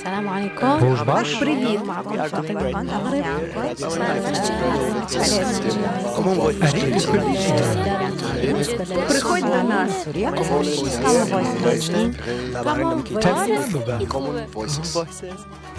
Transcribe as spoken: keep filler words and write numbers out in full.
السلام عليكم. روج باش بريد معكم فاطمة بنت المغرب. Приходь до нас. Common Common Voices. Voices.